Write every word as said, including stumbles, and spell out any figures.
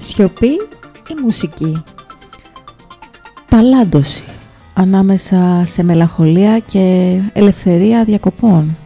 Σιωπή ή μουσική? Ταλάντωση ανάμεσα σε μελαγχολία και ελευθερία διακοπών.